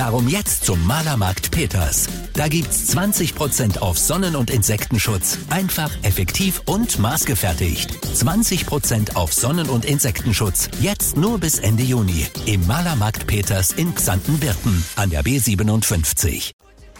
Darum jetzt zum Malermarkt Peters. Da gibt's 20% auf Sonnen- und Insektenschutz. Einfach, effektiv und maßgefertigt. 20% auf Sonnen- und Insektenschutz. Jetzt nur bis Ende Juni. Im Malermarkt Peters in Xanten-Birken an der B57.